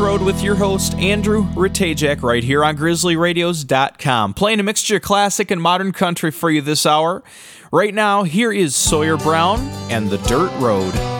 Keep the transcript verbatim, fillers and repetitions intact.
Road with your host, Andrew Ratajak, right here on Grizzly Radios dot com. Playing a mixture of classic and modern country for you this hour. Right now, here is Sawyer Brown and The Dirt Road.